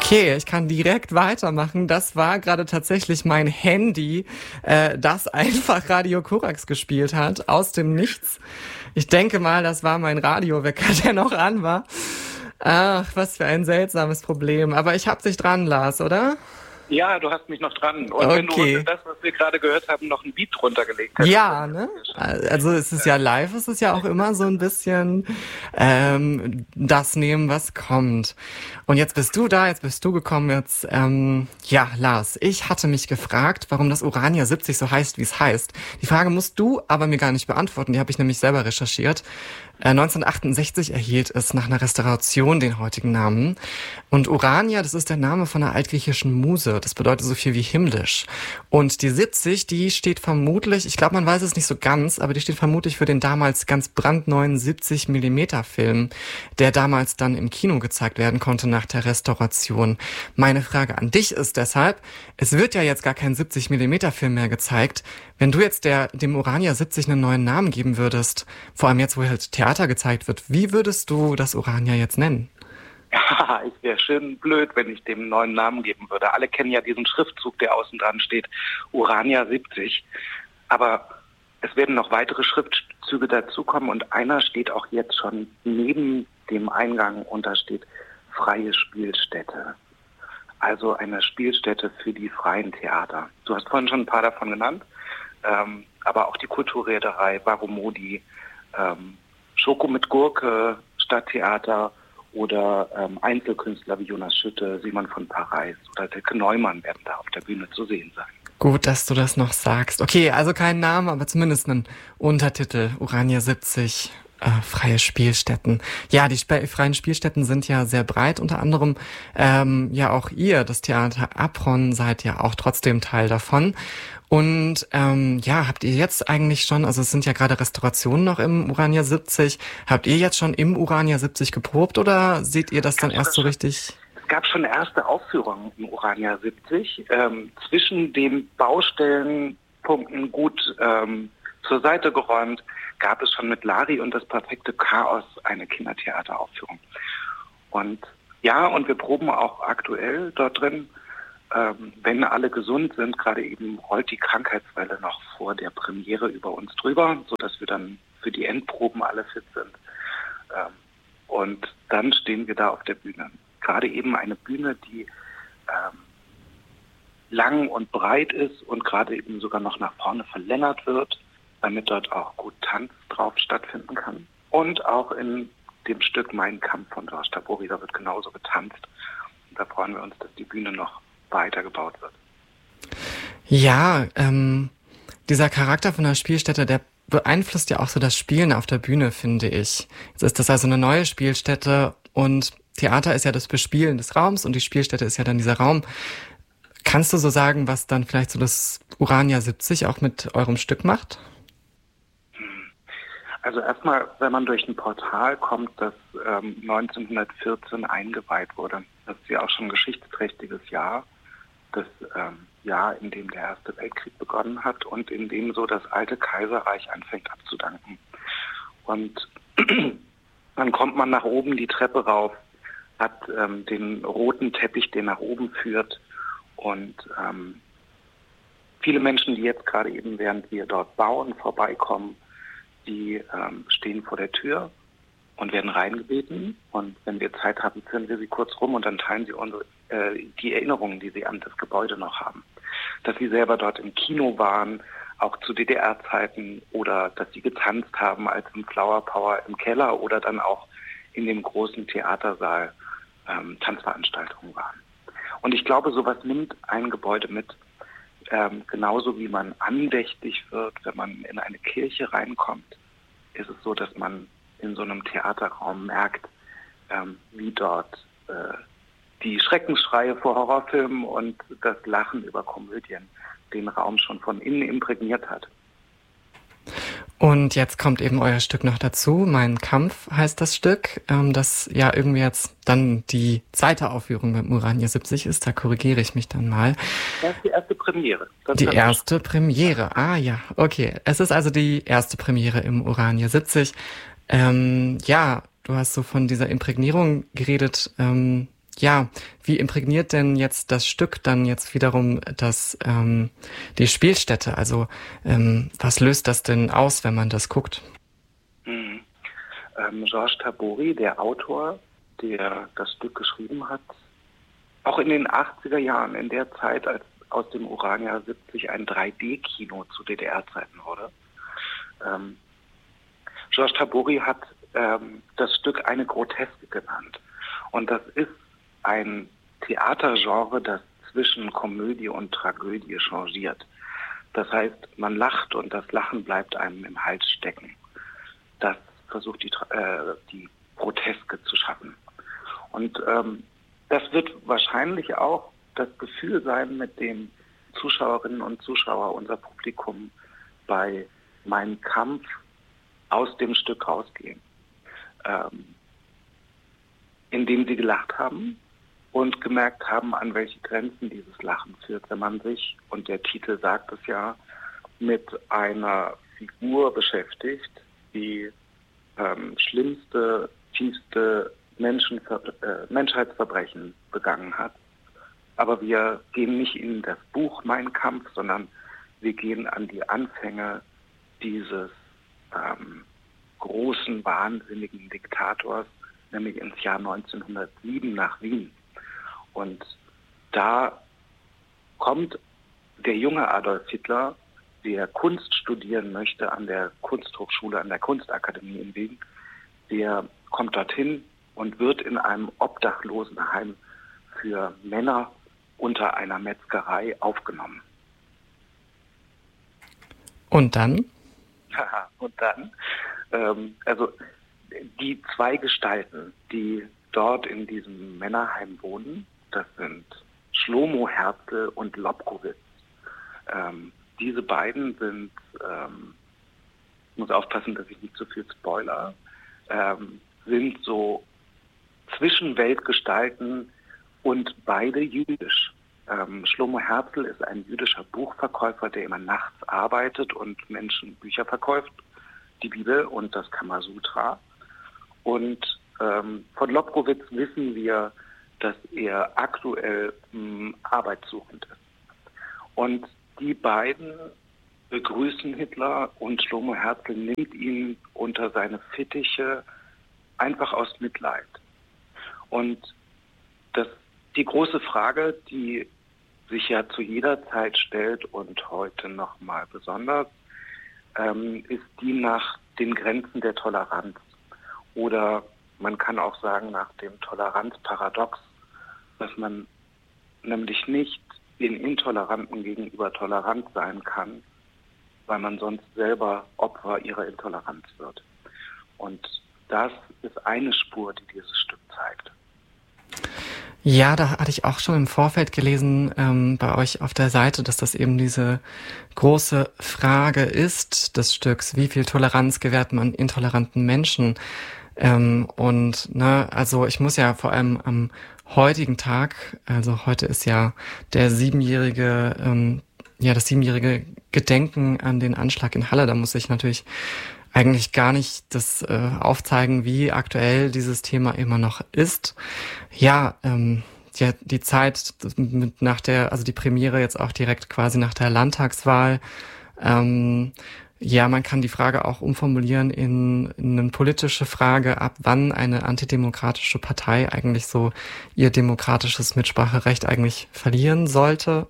Okay, ich kann direkt weitermachen. Das war gerade tatsächlich mein Handy, das einfach Radio Korax gespielt hat, aus dem Nichts. Ich denke mal, das war mein Radiowecker, der noch an war. Ach, was für ein seltsames Problem. Aber ich hab dich dran, Lars, oder? Ja, du hast mich noch dran. Und wenn du unter das, was wir gerade gehört haben, noch ein Beat drunter gelegt hättest. Ja, ne? Also es ist ja live, es ist ja auch immer so ein bisschen das nehmen, was kommt. Und jetzt bist du da, jetzt bist du gekommen, jetzt, ja, Lars, ich hatte mich gefragt, warum das Urania 70 so heißt, wie es heißt. Die Frage musst du aber mir gar nicht beantworten, die habe ich nämlich selber recherchiert. 1968 erhielt es nach einer Restauration den heutigen Namen. Und Urania, das ist der Name von einer altgriechischen Muse. Das bedeutet so viel wie himmlisch. Und die 70, die steht vermutlich, ich glaube, man weiß es nicht so ganz, aber die steht vermutlich für den damals ganz brandneuen 70mm Film, der damals dann im Kino gezeigt werden konnte nach der Restauration. Meine Frage an dich ist deshalb, es wird ja jetzt gar kein 70mm Film mehr gezeigt. Wenn du jetzt dem Urania 70 einen neuen Namen geben würdest, vor allem jetzt, wo halt Theater gezeigt wird, wie würdest du das Urania jetzt nennen? Ja, ich wäre schön blöd, wenn ich dem einen neuen Namen geben würde. Alle kennen ja diesen Schriftzug, der außen dran steht, Urania 70. Aber es werden noch weitere Schriftzüge dazukommen und einer steht auch jetzt schon neben dem Eingang und da steht freie Spielstätte. Also eine Spielstätte für die freien Theater. Du hast vorhin schon ein paar davon genannt, aber auch die Kulturreederei, Baromodi, Schoko mit Gurke, Stadttheater oder Einzelkünstler wie Jonas Schütte, Simon von Parijs oder Silke Neumann werden da auf der Bühne zu sehen sein. Gut, dass du das noch sagst. Okay, also kein Name, aber zumindest einen Untertitel. Urania 70, freie Spielstätten. Ja, die freien Spielstätten sind ja sehr breit. Unter anderem ja auch ihr, das Theater Apron, seid ja auch trotzdem Teil davon. Und ja, habt ihr jetzt eigentlich schon, also es sind ja gerade Restaurationen noch im Urania 70, habt ihr jetzt schon im Urania 70 geprobt oder seht ihr das dann erst so richtig? Es gab schon erste Aufführungen im Urania 70, zwischen den Baustellenpunkten gut zur Seite geräumt, gab es schon mit Lari und das perfekte Chaos eine Kindertheateraufführung. Und ja, und wir proben auch aktuell dort drin. Wenn alle gesund sind, gerade eben rollt die Krankheitswelle noch vor der Premiere über uns drüber, sodass wir dann für die Endproben alle fit sind. Und dann stehen wir da auf der Bühne. Gerade eben eine Bühne, die lang und breit ist und gerade eben sogar noch nach vorne verlängert wird, damit dort auch gut Tanz drauf stattfinden kann. Und auch in dem Stück Mein Kampf von Georges Tabori, da wird genauso getanzt. Und da freuen wir uns, dass die Bühne noch weitergebaut wird. Ja, dieser Charakter von der Spielstätte, der beeinflusst ja auch so das Spielen auf der Bühne, finde ich. Jetzt ist das also eine neue Spielstätte und Theater ist ja das Bespielen des Raums und die Spielstätte ist ja dann dieser Raum. Kannst du so sagen, was dann vielleicht so das Urania 70 auch mit eurem Stück macht? Also erstmal, wenn man durch ein Portal kommt, das 1914 eingeweiht wurde. Das ist ja auch schon ein geschichtsträchtiges Jahr. Das Jahr, in dem der Erste Weltkrieg begonnen hat und in dem so das alte Kaiserreich anfängt abzudanken. Und dann kommt man nach oben die Treppe rauf, hat den roten Teppich, der nach oben führt und viele Menschen, die jetzt gerade eben, während wir dort bauen, vorbeikommen, die stehen vor der Tür und werden reingebeten. Und wenn wir Zeit haben, führen wir sie kurz rum und dann teilen sie die Erinnerungen, die sie an das Gebäude noch haben. Dass sie selber dort im Kino waren, auch zu DDR-Zeiten, oder dass sie getanzt haben, als im Flower Power im Keller oder dann auch in dem großen Theatersaal Tanzveranstaltungen waren. Und ich glaube, sowas nimmt ein Gebäude mit, genauso wie man andächtig wird, wenn man in eine Kirche reinkommt, ist es so, dass man in so einem Theaterraum merkt, wie dort die Schreckensschreie vor Horrorfilmen und das Lachen über Komödien den Raum schon von innen imprägniert hat. Und jetzt kommt eben euer Stück noch dazu. Mein Kampf heißt das Stück, das ja irgendwie jetzt dann die zweite Aufführung beim Urania 70 ist. Da korrigiere ich mich dann mal. Das ist die erste Premiere. Die erste Premiere. Ah ja, okay. Es ist also die erste Premiere im Urania 70. Ja, du hast so von dieser Imprägnierung geredet. ja, wie imprägniert denn jetzt das Stück dann jetzt wiederum die Spielstätte? Also was löst das denn aus, wenn man das guckt? Mhm. Georges Tabori, der Autor, der das Stück geschrieben hat, auch in den 80er Jahren, in der Zeit, als aus dem Urania 70 ein 3D-Kino zu DDR-Zeiten wurde. Georges Tabori hat das Stück eine Groteske genannt. Und das ist ein Theatergenre, das zwischen Komödie und Tragödie changiert. Das heißt, man lacht und das Lachen bleibt einem im Hals stecken. Das versucht die Groteske zu schaffen. Und das wird wahrscheinlich auch das Gefühl sein, mit dem Zuschauerinnen und Zuschauer, unser Publikum bei Mein Kampf aus dem Stück rausgehen. Indem sie gelacht haben und gemerkt haben, an welche Grenzen dieses Lachen führt, wenn man sich, und der Titel sagt es ja, mit einer Figur beschäftigt, die schlimmste, tiefste Menschheitsverbrechen begangen hat. Aber wir gehen nicht in das Buch Mein Kampf, sondern wir gehen an die Anfänge dieses großen, wahnsinnigen Diktators, nämlich ins Jahr 1907 nach Wien. Und da kommt der junge Adolf Hitler, der Kunst studieren möchte an der Kunsthochschule, an der Kunstakademie in Wien, der kommt dorthin und wird in einem Obdachlosenheim für Männer unter einer Metzgerei aufgenommen. Und dann? Und dann, also die zwei Gestalten, die dort in diesem Männerheim wohnen, das sind Schlomo Herzl und Lobkowitz. Diese beiden sind, ich muss aufpassen, dass ich nicht zu viel spoiler, sind so Zwischenweltgestalten und beide jüdisch. Schlomo Herzl ist ein jüdischer Buchverkäufer, der immer nachts arbeitet und Menschen Bücher verkauft, die Bibel und das Kamasutra. Und von Lobkowitz wissen wir, dass er aktuell arbeitssuchend ist. Und die beiden begrüßen Hitler und Schlomo Herzl nimmt ihn unter seine Fittiche einfach aus Mitleid. Und die große Frage, die sich ja zu jeder Zeit stellt und heute nochmal besonders, ist die nach den Grenzen der Toleranz. Oder man kann auch sagen nach dem Toleranzparadox, dass man nämlich nicht den Intoleranten gegenüber tolerant sein kann, weil man sonst selber Opfer ihrer Intoleranz wird. Und das ist eine Spur, die dieses Stück zeigt. Ja, da hatte ich auch schon im Vorfeld gelesen bei euch auf der Seite, dass das eben diese große Frage ist des Stücks. Wie viel Toleranz gewährt man intoleranten Menschen? Also ich muss ja vor allem am heutigen Tag, also heute ist ja das siebenjährige Gedenken an den Anschlag in Halle, da muss ich natürlich eigentlich gar nicht das aufzeigen, wie aktuell dieses Thema immer noch ist. Ja, die Zeit die Premiere jetzt auch direkt quasi nach der Landtagswahl. Man kann die Frage auch umformulieren in eine politische Frage, ab wann eine antidemokratische Partei eigentlich so ihr demokratisches Mitspracherecht eigentlich verlieren sollte.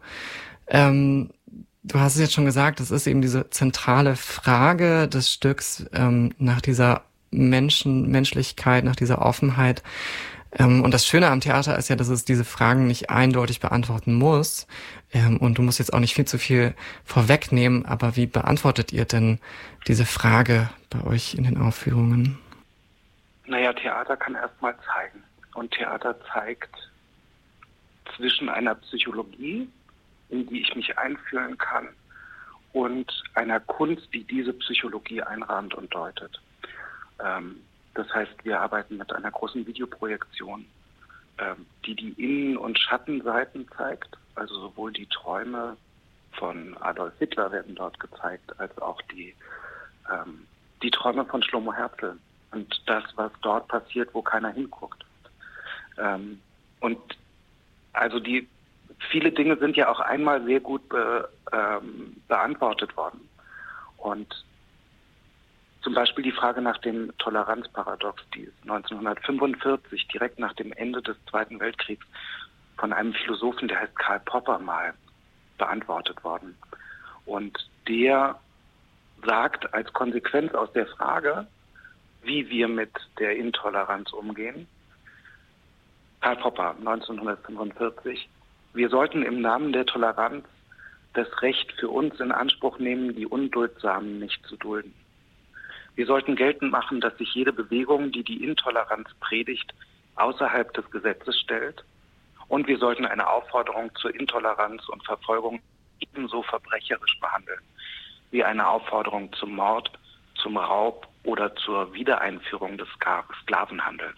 Du hast es jetzt schon gesagt, es ist eben diese zentrale Frage des Stücks nach dieser Menschlichkeit, nach dieser Offenheit. Und das Schöne am Theater ist ja, dass es diese Fragen nicht eindeutig beantworten muss. Und du musst jetzt auch nicht viel zu viel vorwegnehmen, aber wie beantwortet ihr denn diese Frage bei euch in den Aufführungen? Naja, Theater kann erstmal zeigen. Und Theater zeigt zwischen einer Psychologie, in die ich mich einfühlen kann, und einer Kunst, die diese Psychologie einrahmt und deutet. Das heißt, wir arbeiten mit einer großen Videoprojektion, die Innen- und Schattenseiten zeigt. Also sowohl die Träume von Adolf Hitler werden dort gezeigt, als auch die Träume von Schlomo Herzl und das, was dort passiert, wo keiner hinguckt. Und also viele Dinge sind ja auch einmal sehr gut beantwortet worden. Und zum Beispiel die Frage nach dem Toleranzparadox, die ist 1945, direkt nach dem Ende des Zweiten Weltkriegs, von einem Philosophen, der heißt Karl Popper, mal beantwortet worden. Und der sagt als Konsequenz aus der Frage, wie wir mit der Intoleranz umgehen, Karl Popper, 1945, wir sollten im Namen der Toleranz das Recht für uns in Anspruch nehmen, die Unduldsamen nicht zu dulden. Wir sollten geltend machen, dass sich jede Bewegung, die die Intoleranz predigt, außerhalb des Gesetzes stellt. Und wir sollten eine Aufforderung zur Intoleranz und Verfolgung ebenso verbrecherisch behandeln, wie eine Aufforderung zum Mord, zum Raub oder zur Wiedereinführung des Sklavenhandels.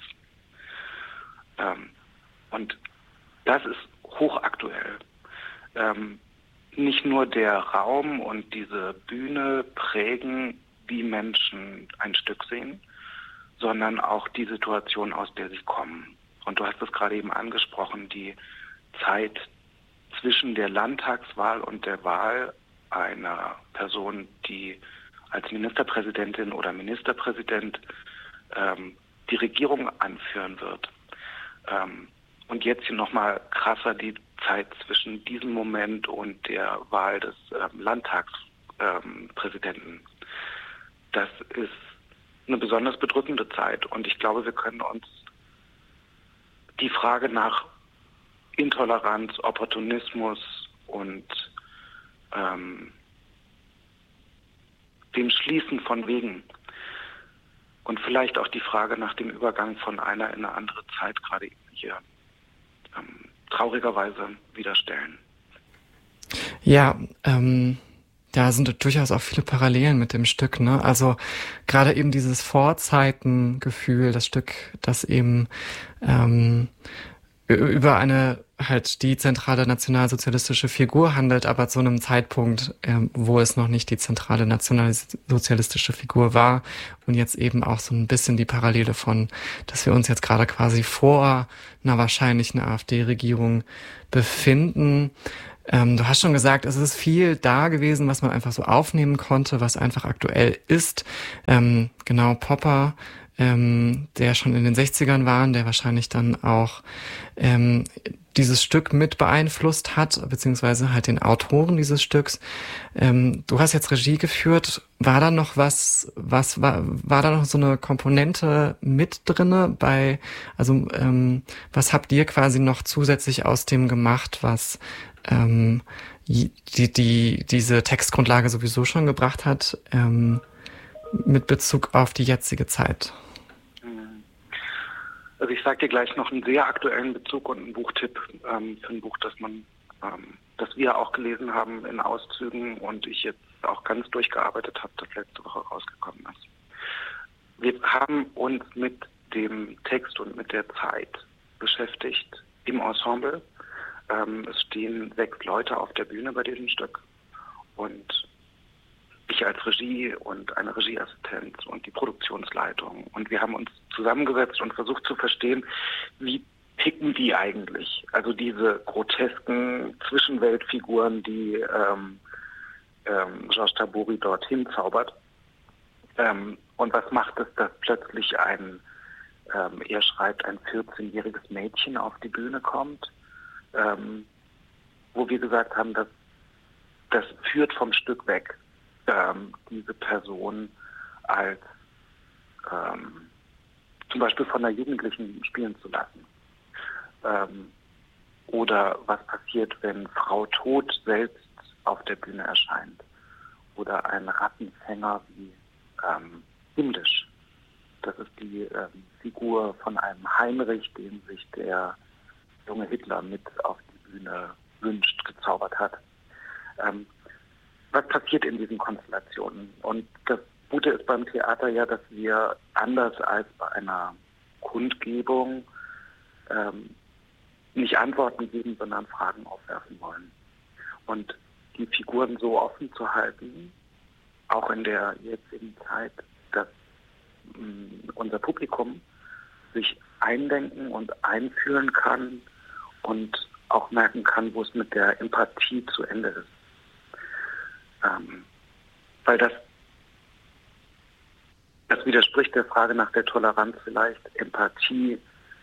Und das ist hochaktuell. Nicht nur der Raum und diese Bühne prägen, wie Menschen ein Stück sehen, sondern auch die Situation, aus der sie kommen. Und du hast es gerade eben angesprochen, die Zeit zwischen der Landtagswahl und der Wahl einer Person, die als Ministerpräsidentin oder Ministerpräsident die Regierung anführen wird. Und jetzt hier nochmal krasser die Zeit zwischen diesem Moment und der Wahl des Landtagspräsidenten. Das ist eine besonders bedrückende Zeit. Und ich glaube, wir können uns die Frage nach Intoleranz, Opportunismus und dem Schließen von Wegen und vielleicht auch die Frage nach dem Übergang von einer in eine andere Zeit gerade hier traurigerweise wieder stellen. Ja, da sind durchaus auch viele Parallelen mit dem Stück, ne? Also gerade eben dieses Vorzeitengefühl, das Stück, das eben über eine halt die zentrale nationalsozialistische Figur handelt, aber zu einem Zeitpunkt, wo es noch nicht die zentrale nationalsozialistische Figur war und jetzt eben auch so ein bisschen die Parallele von, dass wir uns jetzt gerade quasi vor einer wahrscheinlichen AfD-Regierung befinden. Du hast schon gesagt, es ist viel da gewesen, was man einfach so aufnehmen konnte, was einfach aktuell ist. Genau, Popper, der schon in den 60ern war, der wahrscheinlich dann auch dieses Stück mit beeinflusst hat, beziehungsweise halt den Autoren dieses Stücks. Du hast jetzt Regie geführt. War da noch was war da noch so eine Komponente mit drinne bei, also was habt ihr quasi noch zusätzlich aus dem gemacht, was diese Textgrundlage sowieso schon gebracht hat, mit Bezug auf die jetzige Zeit? Also ich sage dir gleich noch einen sehr aktuellen Bezug und einen Buchtipp für ein Buch, das wir auch gelesen haben in Auszügen und ich jetzt auch ganz durchgearbeitet habe, das letzte Woche rausgekommen ist. Wir haben uns mit dem Text und mit der Zeit beschäftigt im Ensemble. Es stehen 6 Leute auf der Bühne bei diesem Stück und ich als Regie und eine Regieassistenz und die Produktionsleitung. Und wir haben uns zusammengesetzt und versucht zu verstehen, wie ticken die eigentlich? Also diese grotesken Zwischenweltfiguren, die Georges Tabori dorthin zaubert. Und was macht es, dass plötzlich er schreibt, ein 14-jähriges Mädchen auf die Bühne kommt? Wo wir gesagt haben, dass das führt vom Stück weg, diese Person als zum Beispiel von einer Jugendlichen spielen zu lassen. Oder was passiert, wenn Frau Tod selbst auf der Bühne erscheint. Oder ein Rattenfänger wie Himmlisch. Das ist die Figur von einem Heinrich, den sich der junge Hitler mit auf die Bühne wünscht, gezaubert hat. Was passiert in diesen Konstellationen? Und das Gute ist beim Theater ja, dass wir anders als bei einer Kundgebung nicht Antworten geben, sondern Fragen aufwerfen wollen. Und die Figuren so offen zu halten, auch in der jetzigen Zeit, dass unser Publikum sich eindenken und einfühlen kann und auch merken kann, wo es mit der Empathie zu Ende ist. Weil das widerspricht der Frage nach der Toleranz vielleicht. Empathie,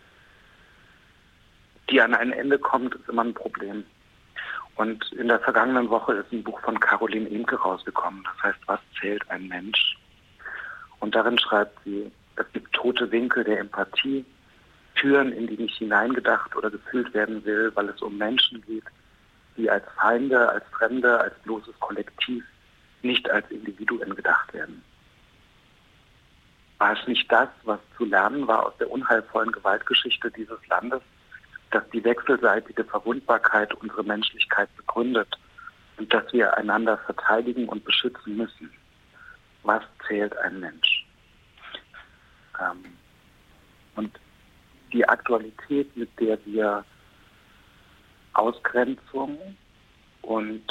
die an ein Ende kommt, ist immer ein Problem. Und in der vergangenen Woche ist ein Buch von Caroline Emke rausgekommen. Das heißt, was zählt ein Mensch? Und darin schreibt sie, es gibt tote Winkel der Empathie, Türen, in die nicht hineingedacht oder gefühlt werden will, weil es um Menschen geht, die als Feinde, als Fremde, als bloßes Kollektiv, nicht als Individuen gedacht werden. War es nicht das, was zu lernen war aus der unheilvollen Gewaltgeschichte dieses Landes, dass die wechselseitige Verwundbarkeit unsere Menschlichkeit begründet und dass wir einander verteidigen und beschützen müssen? Was zählt ein Mensch? Und die Aktualität, mit der wir Ausgrenzung und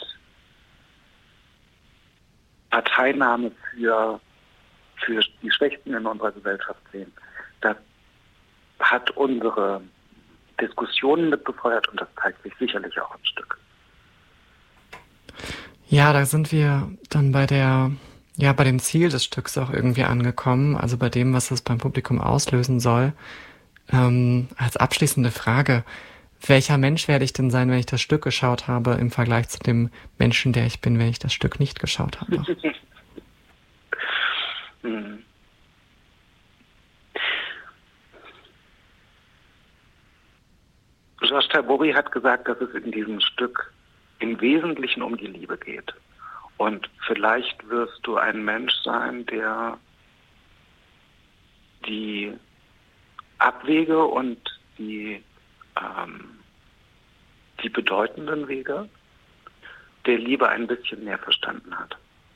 Parteinahme für die Schwächsten in unserer Gesellschaft sehen, das hat unsere Diskussionen mit befeuert und das zeigt sich sicherlich auch ein Stück. Ja, da sind wir dann bei dem Ziel des Stücks auch irgendwie angekommen, also bei dem, was es beim Publikum auslösen soll. Als abschließende Frage, welcher Mensch werde ich denn sein, wenn ich das Stück geschaut habe, im Vergleich zu dem Menschen, der ich bin, wenn ich das Stück nicht geschaut habe? Josh Tabori hat gesagt, dass es in diesem Stück im Wesentlichen um die Liebe geht. Und vielleicht wirst du ein Mensch sein, der die Abwege und die bedeutenden Wege der Liebe ein bisschen mehr verstanden hat.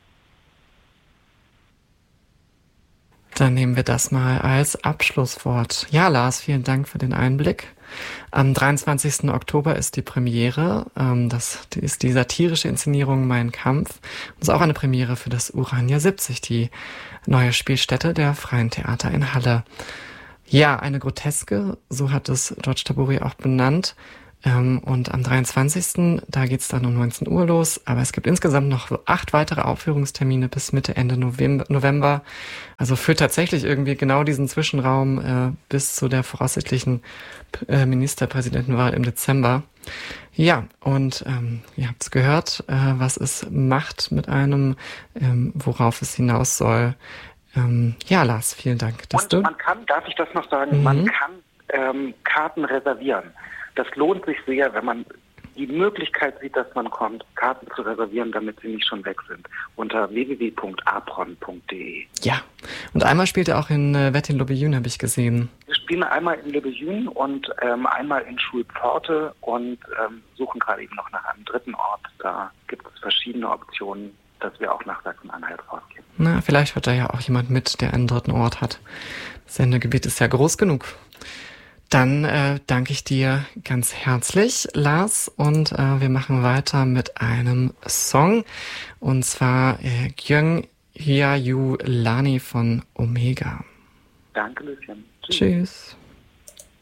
Dann nehmen wir das mal als Abschlusswort. Ja, Lars, vielen Dank für den Einblick. Am 23. Oktober ist die Premiere. Das ist die satirische Inszenierung Mein Kampf. Und ist auch eine Premiere für das Urania 70, die neue Spielstätte der Freien Theater in Halle. Ja, eine Groteske, so hat es George Tabori auch benannt. Und am 23. da geht's dann um 19 Uhr los. Aber es gibt insgesamt noch 8 weitere Aufführungstermine bis Mitte, Ende November. Also für tatsächlich irgendwie genau diesen Zwischenraum bis zu der voraussichtlichen Ministerpräsidentenwahl im Dezember. Ja, und ihr habt's gehört, was es macht mit einem, worauf es hinaus soll. Ja, Lars, vielen Dank. Man kann, darf ich das noch sagen, man kann Karten reservieren. Das lohnt sich sehr, wenn man die Möglichkeit sieht, dass man kommt, Karten zu reservieren, damit sie nicht schon weg sind. Unter www.apron.de. Ja, und einmal spielt er auch in Wettin-Lobejün, habe ich gesehen. Wir spielen einmal in Lobejün und einmal in Schulpforte und suchen gerade eben noch nach einem dritten Ort. Da gibt es verschiedene Optionen, dass wir auch nach Sachsen-Anhalt rausgehen. Na, vielleicht hört da ja auch jemand mit, der einen dritten Ort hat. Das Sendegebiet ist ja groß genug. Dann danke ich dir ganz herzlich, Lars, und wir machen weiter mit einem Song, und zwar Gyung Hyayu Lani von Omega. Danke, Lucien. Tschüss.